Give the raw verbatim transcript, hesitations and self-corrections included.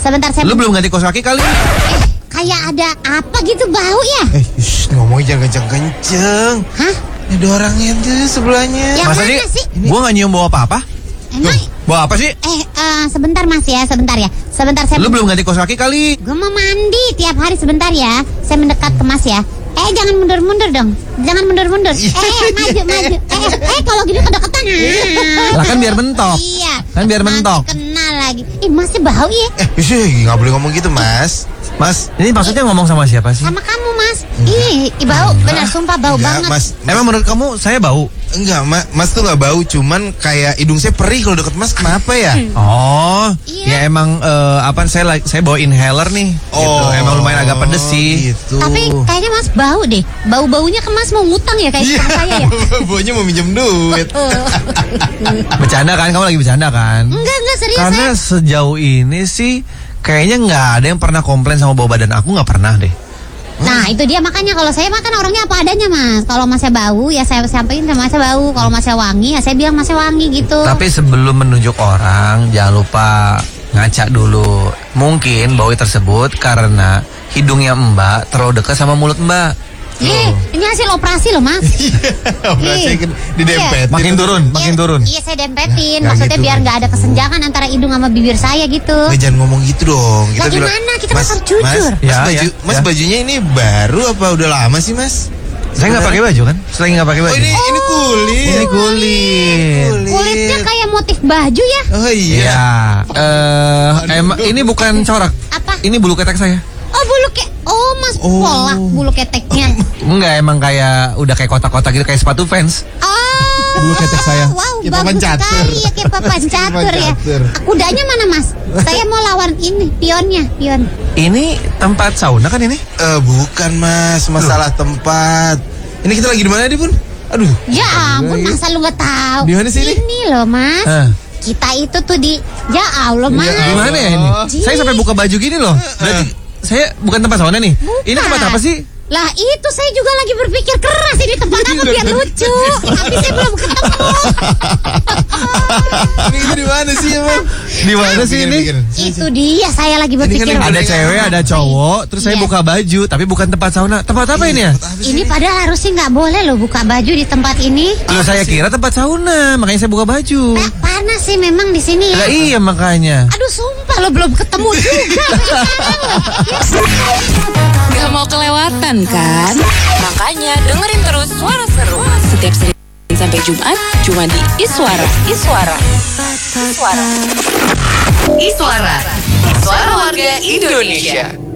sebentar saya. Lu belum ganti kaos kaki kali? Eh, kayak ada apa gitu bau ya? Eh, shh, ngomongnya jangan kenceng-kenceng. Hah? Ada orangnya tuh sebelahnya. Yang Masa mana sih? sih? Gua gak nyium bau apa-apa. Emang? Bau apa sih? Eh, eh, sebentar mas ya, sebentar ya. Sebentar saya. Lu belum ganti kaos kaki kali? Gue mau mandi tiap hari, sebentar ya. Saya mendekat ke mas ya. Eh, jangan mundur-mundur dong. Jangan mundur-mundur. Eh, maju, maju. Eh, eh, kalau gini kedekatan. Lah kan biar mentok. Iya. Kan biar mentok. Nanti kenal lagi. Ih, masih bau ya. Eh, sih, nggak boleh ngomong gitu, Mas. Mas, ini maksudnya ngomong sama siapa sih? Sama kamu mas. Ih, ih, bau. Benar, sumpah bau Enggak, banget. Mas. Emang menurut kamu saya bau? Enggak, ma Mas tuh nggak bau, cuman kayak hidung saya perih kalau deket Mas. Kenapa ya? Oh, Iya. ya emang eh, apa saya like- saya bawa inhaler nih. Gitu. Oh, Emang lumayan agak pedes sih. Gitu. Tapi kayaknya mas bau deh. Bau-baunya ke mas mau ngutang ya kayak Iya, sama saya ya. baunya mau minjem duit. Bercanda kan? Kamu lagi bercanda kan? Enggak, enggak serius Karena saya. sejauh ini sih kayaknya nggak ada yang pernah komplain sama bau badan aku, nggak pernah deh. Nah itu dia makanya kalau saya makan orangnya apa adanya mas. Kalau masnya bau ya saya sampaikan sama masnya bau. Kalau masnya wangi ya saya bilang masnya wangi gitu. Tapi sebelum menunjuk orang, jangan lupa ngaca dulu. Mungkin bau tersebut karena hidungnya Mbak terlalu dekat sama mulut Mbak. Ih, ini hasil operasi loh mas. Operasi kan didempetin. Makin turun, makin Iya, turun. Iya saya dempetin. Nah, Maksudnya gitu, biar nggak ada gitu. kesenjangan antara hidung sama bibir saya gitu. Nggak, jangan ngomong gitu dong. Lah, gimana? Kita kan harus jujur. Mas, mas, Ya, baju, ya, mas ya. bajunya ini baru apa udah lama sih, Mas? Saya nggak pakai baju kan? Saya nggak pakai Oh, baju. ini ini kulit. Ini kulit. Kulitnya kayak motif baju ya. Oh iya. Iya. Eh, emang ini bukan corak. Apa? Ini bulu ketek saya. Oh bulu ke. Oh mas Oh. pola bulu keteknya. Enggak, emang kayak udah kayak kotak-kotak gitu, kayak sepatu fans. Oh. Bulu ketek saya. Wow, Kayak bagus papan catur. sekali ya kayak papan catur ya. catur. Kudanya mana mas? Saya mau lawan ini pionnya, pion. Ini tempat sauna kan ini? Eh bukan, Mas, masalah tempat. Ini kita lagi di mana, Di, Bun? Aduh. Ya ampun, masa lu nggak tahu? Di mana sih ini? Ini loh mas. Hah. Kita itu tuh di. Ya Allah mas. Di mana ya ini? Ji. Saya sampai buka baju gini loh. Berarti saya bukan tempat sauna nih. Bukan. Ini tempat apa sih? Lah itu saya juga lagi berpikir keras ini tempat apa biar lucu. Tapi saya belum ketemu. Ini kita di mana sih, Emang? Di mana sih Bikin, ini? bikin. Itu dia saya lagi berpikir. Ini kan Ada cewek, ada cowok, terus saya Iya. buka baju, tapi bukan tempat sauna. Tempat apa ini ya? Ini padahal harusnya nggak boleh loh buka baju di tempat ini. Loh, saya kira tempat sauna, makanya saya buka baju. Nah, panas sih memang di sini ya. Lah iya makanya. Aduh sumpah lo belum ketemu juga. Gak mau kelewatan kan? Makanya dengerin terus Suara Seru setiap Senin sampai Jumat cuma di Iswara. Iswara. Iswara. Iswara. Suara warga Indonesia.